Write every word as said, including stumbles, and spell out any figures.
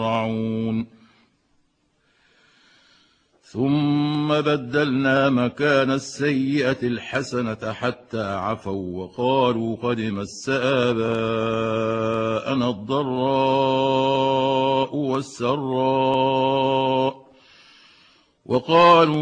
ثم بدلنا مكان السيئة الحسنة حتى عفوا وقالوا قد مس آباءنا الضراء والسراء وقالوا